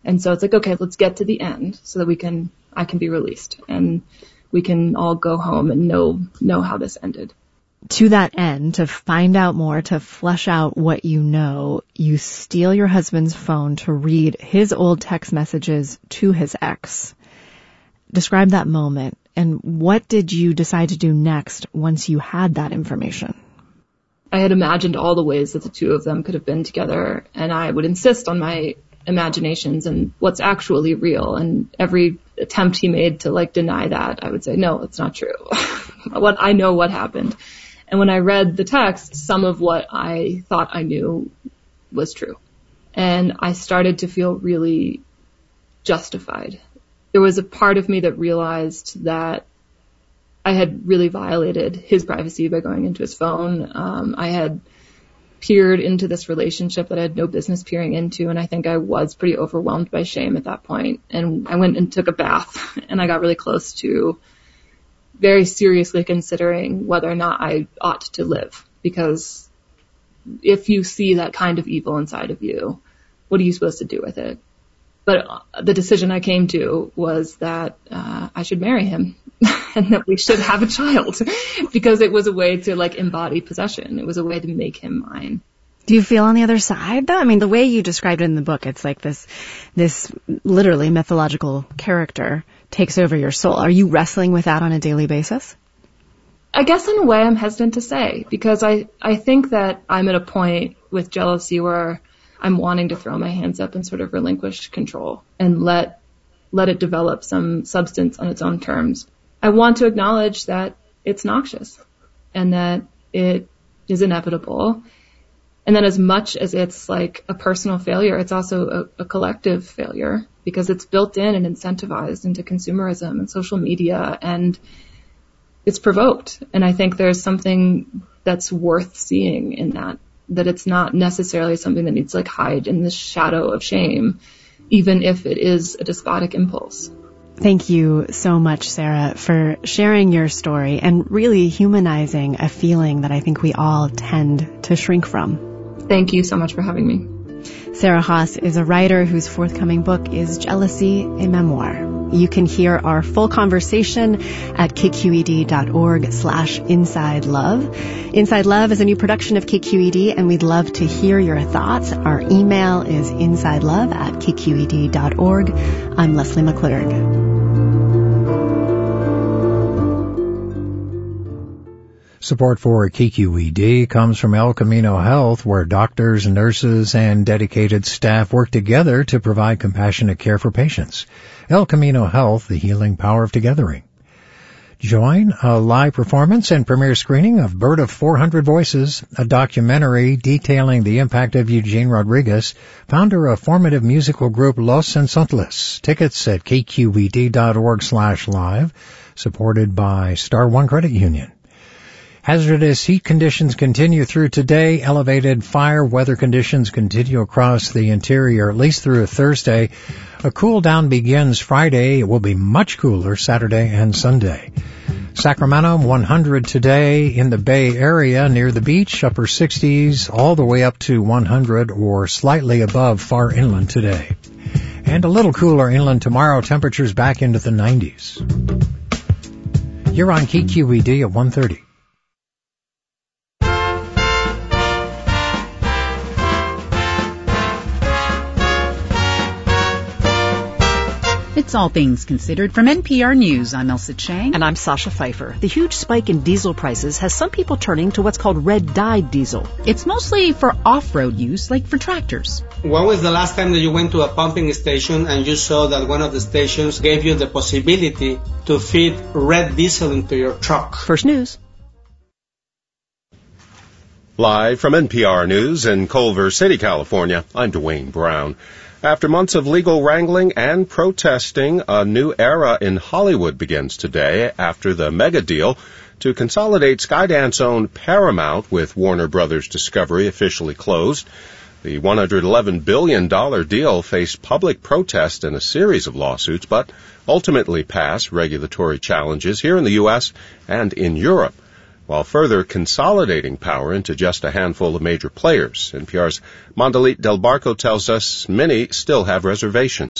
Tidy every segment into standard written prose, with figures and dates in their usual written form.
And so it's like, okay, let's get to the end so that I can be released and we can all go home and know how this ended. To that end, to find out more, to flesh out what you know, you steal your husband's phone to read his old text messages to his ex. Describe that moment, and what did you decide to do next once you had that information? I had imagined all the ways that the two of them could have been together, and I would insist on my imaginations and what's actually real. And every attempt he made to deny that, I would say, no, it's not true. I know what happened. And when I read the text, some of what I thought I knew was true. And I started to feel really justified. There was a part of me that realized that I had really violated his privacy by going into his phone. I had peered into this relationship that I had no business peering into, and I think I was pretty overwhelmed by shame at that point. And I went and took a bath, and I got really close to very seriously considering whether or not I ought to live. Because if you see that kind of evil inside of you, what are you supposed to do with it? But the decision I came to was that I should marry him and that we should have a child, because it was a way to embody possession. It was a way to make him mine. Do you feel on the other side, though? I mean, the way you described it in the book, it's like this literally mythological character takes over your soul. Are you wrestling with that on a daily basis? I guess in a way I'm hesitant to say, because I think that I'm at a point with jealousy where I'm wanting to throw my hands up and sort of relinquish control and let it develop some substance on its own terms. I want to acknowledge that it's noxious and that it is inevitable. And then as much as it's a personal failure, it's also a collective failure, because it's built in and incentivized into consumerism and social media, and it's provoked. And I think there's something that's worth seeing in that it's not necessarily something that needs to hide in the shadow of shame, even if it is a despotic impulse. Thank you so much, Sarah, for sharing your story and really humanizing a feeling that I think we all tend to shrink from. Thank you so much for having me. Sarah Haas is a writer whose forthcoming book is Jealousy, a Memoir. You can hear our full conversation at kqed.org/Inside Love. Inside Love is a new production of KQED, and we'd love to hear your thoughts. Our email is insidelove@kqed.org. I'm Leslie McClurg. Support for KQED comes from El Camino Health, where doctors, nurses, and dedicated staff work together to provide compassionate care for patients. El Camino Health, the healing power of togethering. Join a live performance and premiere screening of Bird of 400 Voices, a documentary detailing the impact of Eugene Rodriguez, founder of formative musical group Los Sensontles. Tickets at kqed.org/live, supported by Star One Credit Union. Hazardous heat conditions continue through today. Elevated fire weather conditions continue across the interior, at least through Thursday. A cool down begins Friday. It will be much cooler Saturday and Sunday. Sacramento, 100 today. In the Bay Area, near the beach, upper 60s, all the way up to 100 or slightly above far inland today. And a little cooler inland tomorrow. Temperatures back into the 90s. You're on KQED at 1:30. It's All Things Considered from NPR News. I'm Elsa Chang. And I'm Sasha Pfeiffer. The huge spike in diesel prices has some people turning to what's called red-dyed diesel. It's mostly for off-road use, like for tractors. When was the last time that you went to a pumping station and you saw that one of the stations gave you the possibility to feed red diesel into your truck? First News. Live from NPR News in Culver City, California, I'm Dwayne Brown. After months of legal wrangling and protesting, a new era in Hollywood begins today after the mega deal to consolidate Skydance-owned Paramount with Warner Brothers Discovery officially closed. The $111 billion deal faced public protest and a series of lawsuits, but ultimately passed regulatory challenges here in the U.S. and in Europe, while further consolidating power into just a handful of major players. NPR's Mondalit Del Barco tells us many still have reservations.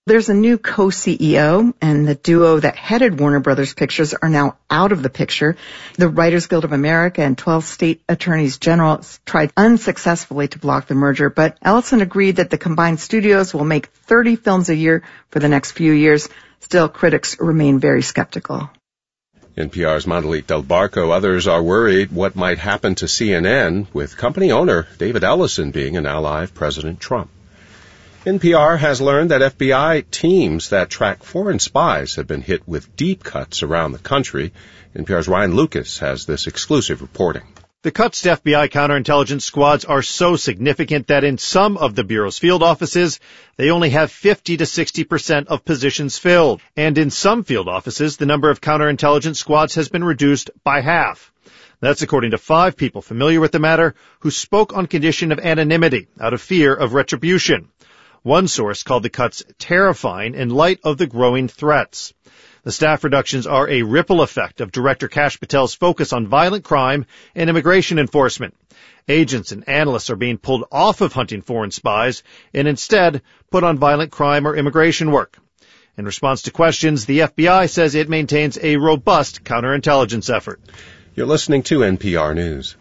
There's a new co-CEO, and the duo that headed Warner Brothers Pictures are now out of the picture. The Writers Guild of America and 12 state attorneys general tried unsuccessfully to block the merger, but Ellison agreed that the combined studios will make 30 films a year for the next few years. Still, critics remain very skeptical. NPR's Mondelete Del Barco. Others are worried what might happen to CNN, with company owner David Ellison being an ally of President Trump. NPR has learned that FBI teams that track foreign spies have been hit with deep cuts around the country. NPR's Ryan Lucas has this exclusive reporting. The cuts to FBI counterintelligence squads are so significant that in some of the Bureau's field offices, they only have 50 to 60% of positions filled. And in some field offices, the number of counterintelligence squads has been reduced by half. That's according to 5 people familiar with the matter who spoke on condition of anonymity out of fear of retribution. One source called the cuts terrifying in light of the growing threats. The staff reductions are a ripple effect of Director Kash Patel's focus on violent crime and immigration enforcement. Agents and analysts are being pulled off of hunting foreign spies and instead put on violent crime or immigration work. In response to questions, the FBI says it maintains a robust counterintelligence effort. You're listening to NPR News.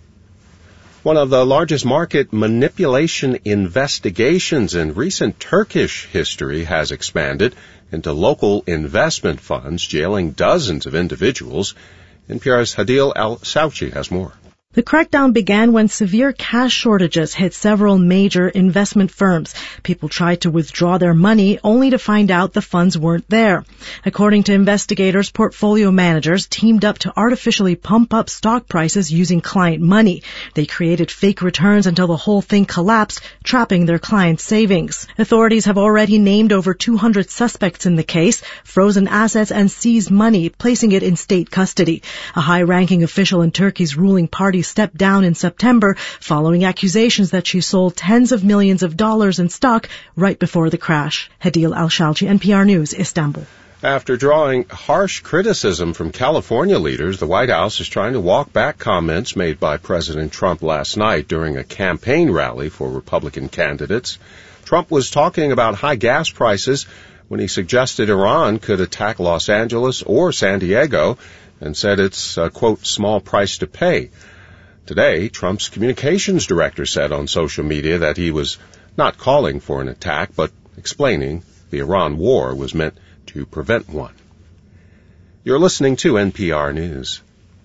One of the largest market manipulation investigations in recent Turkish history has expanded into local investment funds, jailing dozens of individuals. NPR's Hadil Al-Sauchi has more. The crackdown began when severe cash shortages hit several major investment firms. People tried to withdraw their money only to find out the funds weren't there. According to investigators, portfolio managers teamed up to artificially pump up stock prices using client money. They created fake returns until the whole thing collapsed, trapping their clients' savings. Authorities have already named over 200 suspects in the case, frozen assets and seized money, placing it in state custody. A high-ranking official in Turkey's ruling party stepped down in September following accusations that she sold tens of millions of dollars in stock right before the crash. Hadil Al-Shalchi, NPR News, Istanbul. After drawing harsh criticism from California leaders, the White House is trying to walk back comments made by President Trump last night during a campaign rally for Republican candidates. Trump was talking about high gas prices when he suggested Iran could attack Los Angeles or San Diego and said it's a, quote, small price to pay. Today, Trump's communications director said on social media that he was not calling for an attack, but explaining the Iran war was meant to prevent one. You're listening to NPR News.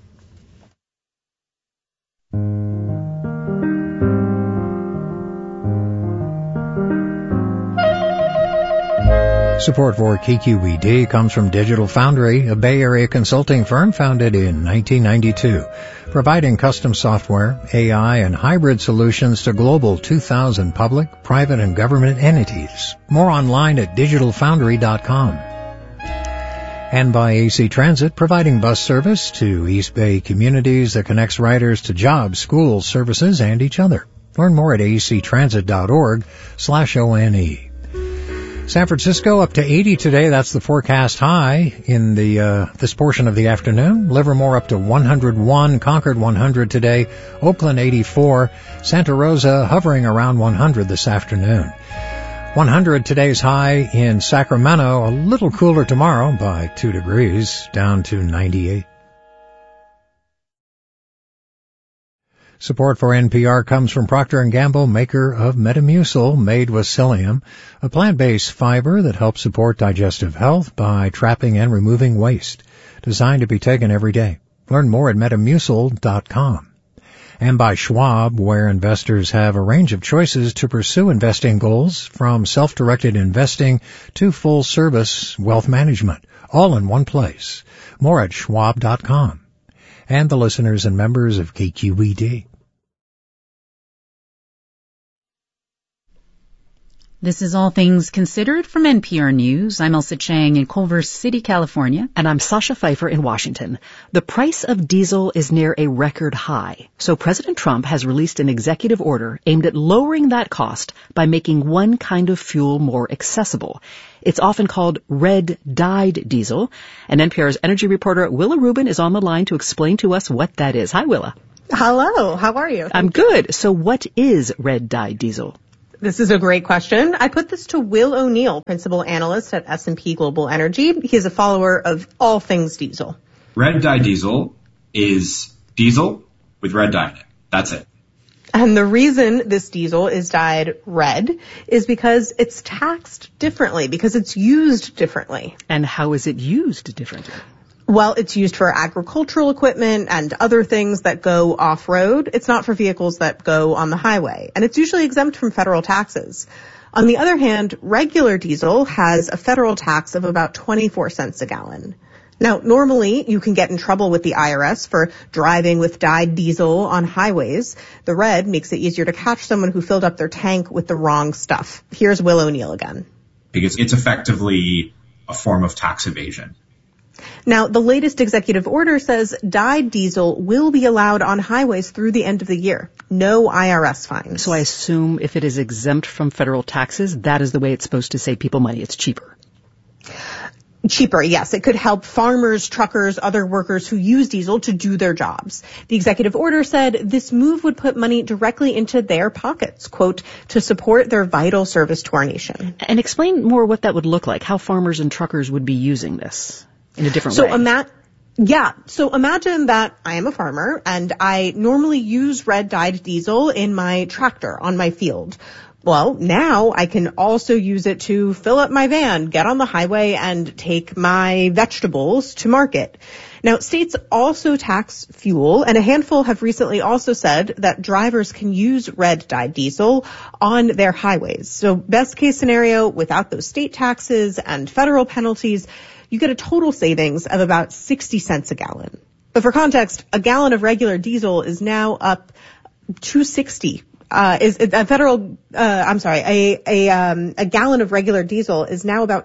Support for KQED comes from Digital Foundry, a Bay Area consulting firm founded in 1992, providing custom software, AI, and hybrid solutions to global 2,000 public, private, and government entities. More online at digitalfoundry.com. And by AC Transit, providing bus service to East Bay communities that connects riders to jobs, schools, services, and each other. Learn more at actransit.org/ONE. San Francisco up to 80 today. That's the forecast high in this portion of the afternoon. Livermore up to 101. Concord 100 today. Oakland 84. Santa Rosa hovering around 100 this afternoon. 100 today's high in Sacramento. A little cooler tomorrow by 2 degrees, down to 98. Support for NPR comes from Procter & Gamble, maker of Metamucil, made with psyllium, a plant-based fiber that helps support digestive health by trapping and removing waste, designed to be taken every day. Learn more at Metamucil.com. And by Schwab, where investors have a range of choices to pursue investing goals, from self-directed investing to full-service wealth management, all in one place. More at Schwab.com. And the listeners and members of KQED. This is All Things Considered from NPR News. I'm Elsa Chang in Culver City, California. And I'm Sasha Pfeiffer in Washington. The price of diesel is near a record high. So President Trump has released an executive order aimed at lowering that cost by making one kind of fuel more accessible. It's often called red-dyed diesel. And NPR's energy reporter Willa Rubin is on the line to explain to us what that is. Hi, Willa. Hello. How are you? I'm good. So what is red-dyed diesel? This is a great question. I put this to Will O'Neill, principal analyst at S&P Global Energy. He is a follower of all things diesel. Red dye diesel is diesel with red dye in it. That's it. And the reason this diesel is dyed red is because it's taxed differently, because it's used differently. And how is it used differently? Well, it's used for agricultural equipment and other things that go off-road. It's not for vehicles that go on the highway. And it's usually exempt from federal taxes. On the other hand, regular diesel has a federal tax of about 24 cents a gallon. Now, normally you can get in trouble with the IRS for driving with dyed diesel on highways. The red makes it easier to catch someone who filled up their tank with the wrong stuff. Here's Will O'Neill again. Because it's effectively a form of tax evasion. Now, the latest executive order says dyed diesel will be allowed on highways through the end of the year. No IRS fines. So I assume if it is exempt from federal taxes, that is the way it's supposed to save people money. It's cheaper. Cheaper, yes. It could help farmers, truckers, other workers who use diesel to do their jobs. The executive order said this move would put money directly into their pockets, quote, to support their vital service to our nation. And explain more what that would look like, how farmers and truckers would be using this in a different way. So imagine that I am a farmer and I normally use red dyed diesel in my tractor on my field. Well, now I can also use it to fill up my van, get on the highway, and take my vegetables to market. Now, states also tax fuel, and a handful have recently also said that drivers can use red dyed diesel on their highways. So best case scenario, without those state taxes and federal penalties, you get a total savings of about 60 cents a gallon. But for context, a gallon of regular diesel is now up $2.60. A gallon of regular diesel is now about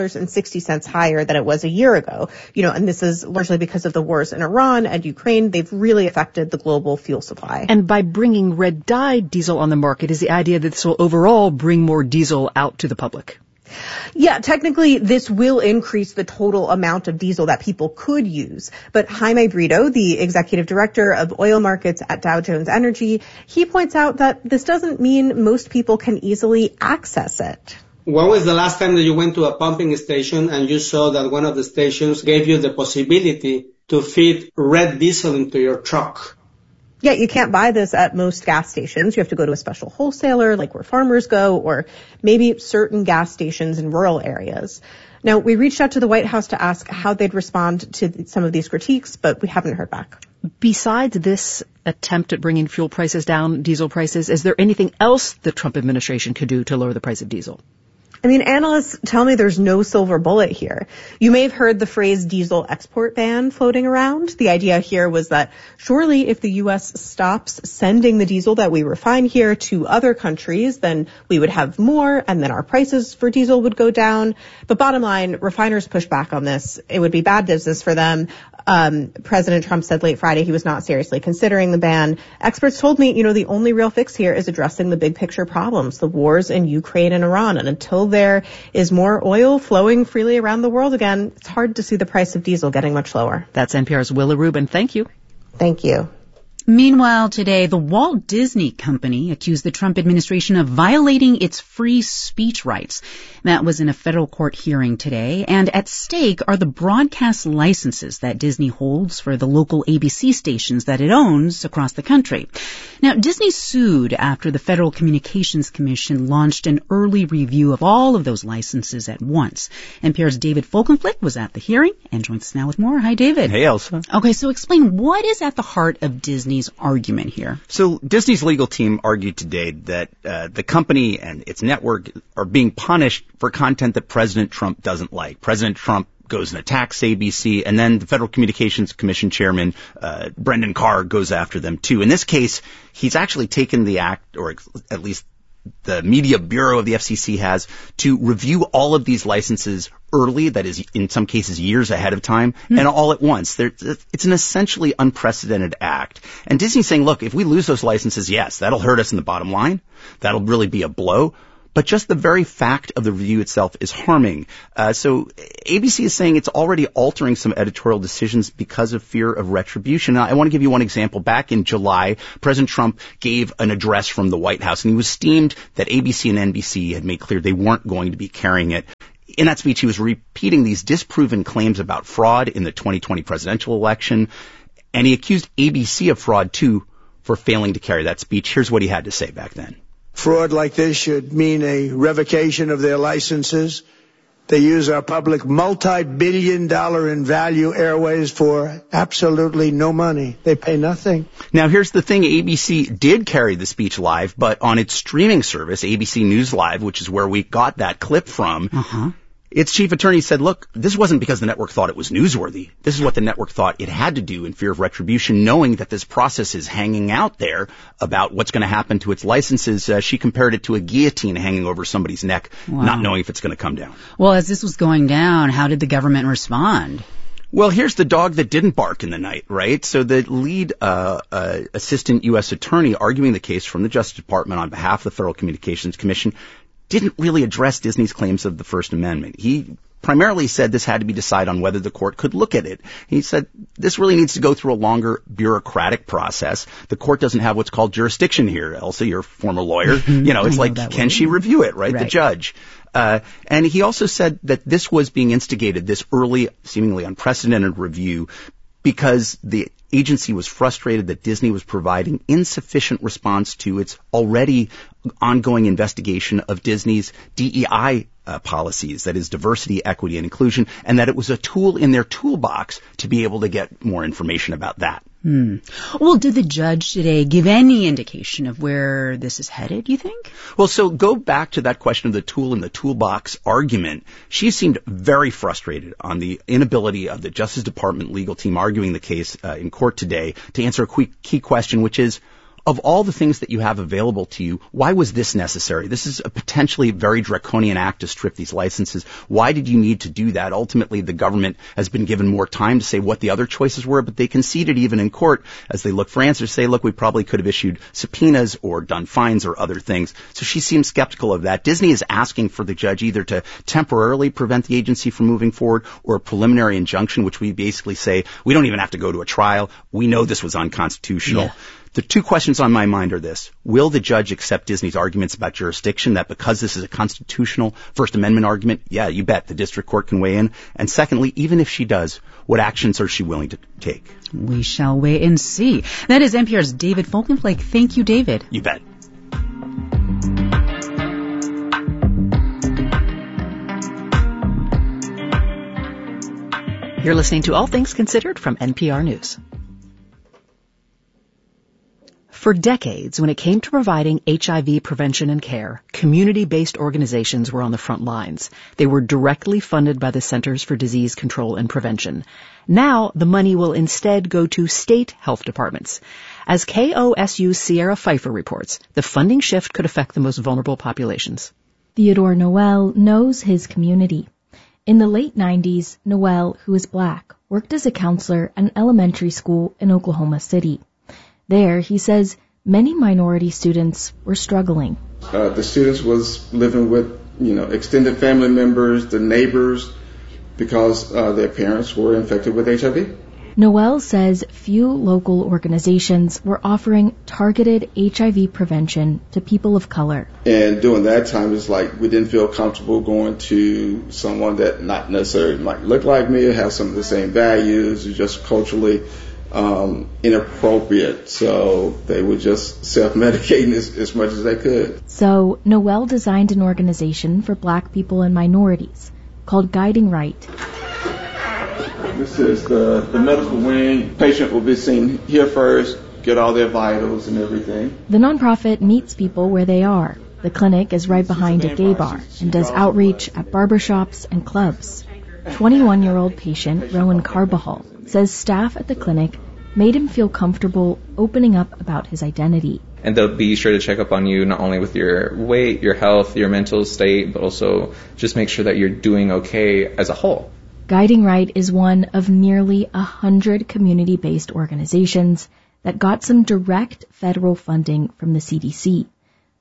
$2.60 higher than it was a year ago. And this is largely because of the wars in Iran and Ukraine. They've really affected the global fuel supply. And by bringing red dyed diesel on the market is the idea that this will overall bring more diesel out to the public. Yeah, technically this will increase the total amount of diesel that people could use. But Jaime Brito, the executive director of oil markets at Dow Jones Energy, he points out that this doesn't mean most people can easily access it. When was the last time that you went to a pumping station and you saw that one of the stations gave you the possibility to feed red diesel into your truck? Yeah, you can't buy this at most gas stations. You have to go to a special wholesaler, like where farmers go, or maybe certain gas stations in rural areas. Now, we reached out to the White House to ask how they'd respond to some of these critiques, but we haven't heard back. Besides this attempt at bringing fuel prices down, diesel prices, is there anything else the Trump administration could do to lower the price of diesel? Analysts tell me there's no silver bullet here. You may have heard the phrase diesel export ban floating around. The idea here was that surely if the U.S. stops sending the diesel that we refine here to other countries, then we would have more and then our prices for diesel would go down. But bottom line, refiners push back on this. It would be bad business for them. President Trump said late Friday he was not seriously considering the ban. Experts told me, the only real fix here is addressing the big picture problems, the wars in Ukraine and Iran. And until there is more oil flowing freely around the world again, it's hard to see the price of diesel getting much lower. That's NPR's Willa Rubin. Thank you. Thank you. Meanwhile, today, the Walt Disney Company accused the Trump administration of violating its free speech rights. That was in a federal court hearing today, and at stake are the broadcast licenses that Disney holds for the local ABC stations that it owns across the country. Now, Disney sued after the Federal Communications Commission launched an early review of all of those licenses at once. NPR's David Folkenflik was at the hearing and joins us now with more. Hi, David. Hey, Elsa. Okay, so explain what is at the heart of Disney's argument here. So Disney's legal team argued today that the company and its network are being punished for content that President Trump doesn't like. President Trump goes and attacks ABC, and then the Federal Communications Commission chairman, Brendan Carr, goes after them too. In this case, he's actually taken the act, or at least the media bureau of the FCC has, to review all of these licenses early, that is in some cases years ahead of time, and all at once. It's an essentially unprecedented act. And Disney's saying, look, if we lose those licenses, yes, that'll hurt us in the bottom line. That'll really be a blow. but just the very fact of the review itself is harming. So ABC is saying it's already altering some editorial decisions because of fear of retribution. Now, I want to give you one example. Back in July, President Trump gave an address from the White House, and he was steamed that ABC and NBC had made clear they weren't going to be carrying it. In that speech, he was repeating these disproven claims about fraud in the 2020 presidential election, and he accused ABC of fraud, too, for failing to carry that speech. Here's what he had to say back then. Fraud like this should mean a revocation of their licenses. They use our public multi-billion-dollar in value airways for absolutely no money. They pay nothing. Now, here's the thing. ABC did carry the speech live, but on its streaming service, ABC News Live, which is where we got that clip from, its chief attorney said, look, this wasn't because the network thought it was newsworthy. This is what the network thought it had to do in fear of retribution, knowing that this process is hanging out there about what's going to happen to its licenses. She compared it to a guillotine hanging over somebody's neck, not knowing if it's going to come down. Well, as this was going down, how did the government respond? Well, here's the dog that didn't bark in the night, right? So the lead assistant U.S. attorney arguing the case from the Justice Department on behalf of the Federal Communications Commission didn't really address Disney's claims of the First Amendment. He primarily said this had to be decided on whether the court could look at it. He said this really needs to go through a longer bureaucratic process. The court doesn't have what's called jurisdiction here. Elsa, you're a former lawyer. It's like, can she review it, right? The judge. And he also said that this was being instigated, this early, seemingly unprecedented review, because the agency was frustrated that Disney was providing insufficient response to its already ongoing investigation of Disney's DEI policies, that is diversity, equity, and inclusion, and that it was a tool in their toolbox to be able to get more information about that. Well, did the judge today give any indication of where this is headed, you think? Well, so go back to that question of the tool in the toolbox argument. She seemed very frustrated on the inability of the Justice Department legal team arguing the case in court today to answer a key question, which is, of all the things that you have available to you, why was this necessary? This is a potentially very draconian act to strip these licenses. Why did you need to do that? Ultimately, the government has been given more time to say what the other choices were, but they conceded even in court as they look for answers, say, look, we probably could have issued subpoenas or done fines or other things. So she seems skeptical of that. Disney is asking for the judge either to temporarily prevent the agency from moving forward or a preliminary injunction, which we basically say, we don't even have to go to a trial. We know this was unconstitutional. Yeah. The two questions on my mind are this. Will the judge accept Disney's arguments about jurisdiction, that because this is a constitutional First Amendment argument, yeah, you bet, the district court can weigh in? And secondly, even if she does, what actions are she willing to take? We shall wait and see. That is NPR's David Folkenflake. Thank you, David. You bet. You're listening to All Things Considered from NPR News. For decades, when it came to providing HIV prevention and care, community-based organizations were on the front lines. They were directly funded by the Centers for Disease Control and Prevention. Now, the money will instead go to state health departments. As KOSU's Sierra Pfeiffer reports, the funding shift could affect the most vulnerable populations. Theodore Noel knows his community. In the late 90s, Noel, who is black, worked as a counselor at an elementary school in Oklahoma City. There, he says, many minority students were struggling. The students was living with, extended family members, the neighbors, because their parents were infected with HIV. Noel says few local organizations were offering targeted HIV prevention to people of color. And during that time, it's like we didn't feel comfortable going to someone that not necessarily might look like me or have some of the same values, or just culturally inappropriate, so they were just self-medicating as much as they could. So Noel designed an organization for black people and minorities called Guiding Right. This is the medical wing. Patient will be seen here first, get all their vitals and everything. The nonprofit meets people where they are. The clinic is right behind a gay bar and does outreach at barbershops and clubs. 21-year-old patient Rowan Carbajal says staff at the clinic made him feel comfortable opening up about his identity. And they'll be sure to check up on you not only with your weight, your health, your mental state, but also just make sure that you're doing okay as a whole. Guiding Right is one of nearly 100 community-based organizations that got some direct federal funding from the CDC.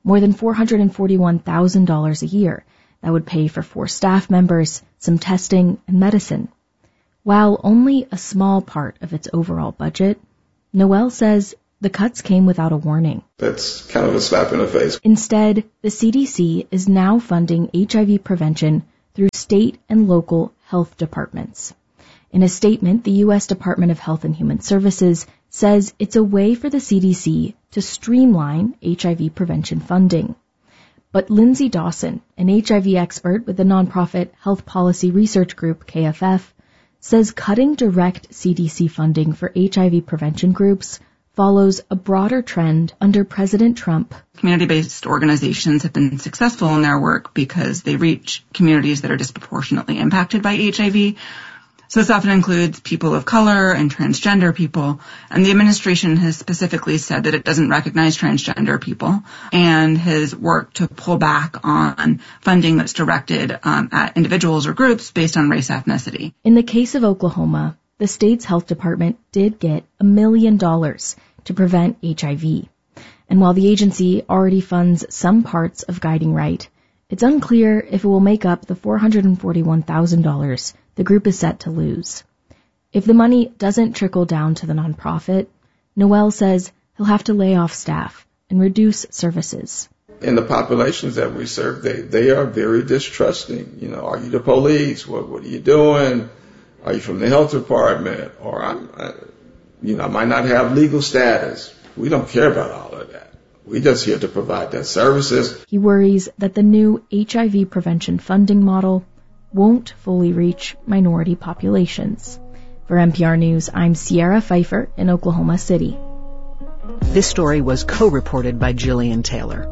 more than $441,000 a year that would pay for 4 staff members, some testing, and medicine. While only a small part of its overall budget, Noel says the cuts came without a warning. That's kind of a slap in the face. Instead, the CDC is now funding HIV prevention through state and local health departments. In a statement, the U.S. Department of Health and Human Services says it's a way for the CDC to streamline HIV prevention funding. But Lindsay Dawson, an HIV expert with the nonprofit Health Policy Research Group, KFF, says cutting direct CDC funding for HIV prevention groups follows a broader trend under President Trump. Community-based organizations have been successful in their work because they reach communities that are disproportionately impacted by HIV. So this often includes people of color and transgender people. And the administration has specifically said that it doesn't recognize transgender people and has worked to pull back on funding that's directed at individuals or groups based on race ethnicity. In the case of Oklahoma, the state's health department did get $1 million to prevent HIV. And while the agency already funds some parts of Guiding Right, it's unclear if it will make up the $441,000 the group is set to lose. If the money doesn't trickle down to the nonprofit, Noel says he'll have to lay off staff and reduce services. In the populations that we serve, they are very distrusting. You know, are you the police? What are you doing? Are you from the health department? Or I might not have legal status. We don't care about all of that. We're just here to provide that services. He worries that the new HIV prevention funding model won't fully reach minority populations. For NPR News, I'm Sierra Pfeiffer in Oklahoma City. This story was co-reported by Jillian Taylor.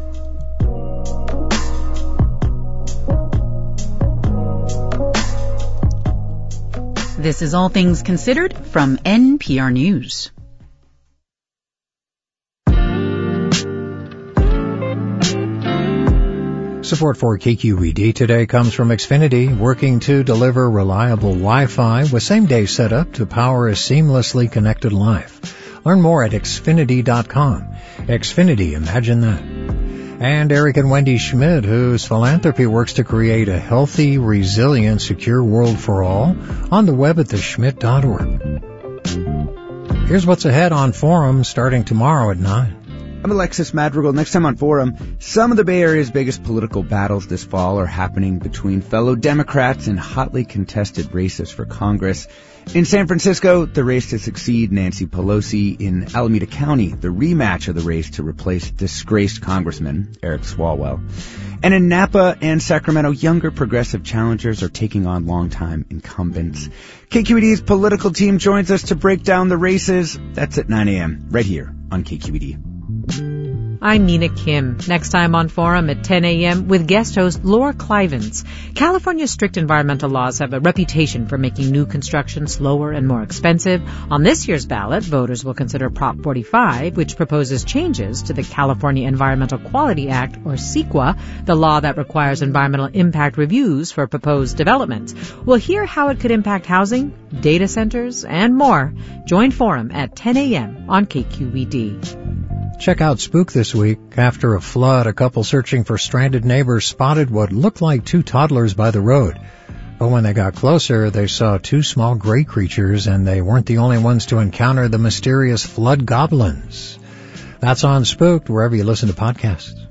This is All Things Considered from NPR News. Support for KQED today comes from Xfinity, working to deliver reliable Wi-Fi with same-day setup to power a seamlessly connected life. Learn more at Xfinity.com. Xfinity, imagine that. And Eric and Wendy Schmidt, whose philanthropy works to create a healthy, resilient, secure world for all, on the web at theschmidt.org. Here's what's ahead on Forum starting tomorrow at 9. I'm Alexis Madrigal. Next time on Forum, some of the Bay Area's biggest political battles this fall are happening between fellow Democrats in hotly contested races for Congress. In San Francisco, the race to succeed Nancy Pelosi. In Alameda County, the rematch of the race to replace disgraced Congressman Eric Swalwell. And in Napa and Sacramento, younger progressive challengers are taking on longtime incumbents. KQED's political team joins us to break down the races. That's at 9 a.m. right here on KQED. I'm Nina Kim. Next time on Forum at 10 a.m. with guest host Laura Clivens. California's strict environmental laws have a reputation for making new construction slower and more expensive. On this year's ballot, voters will consider Prop 45, which proposes changes to the California Environmental Quality Act, or CEQA, the law that requires environmental impact reviews for proposed developments. We'll hear how it could impact housing, data centers, and more. Join Forum at 10 a.m. on KQED. Check out Spook this week. After a flood, a couple searching for stranded neighbors spotted what looked like 2 toddlers by the road. But when they got closer, they saw 2 small gray creatures, and they weren't the only ones to encounter the mysterious flood goblins. That's on Spooked, wherever you listen to podcasts.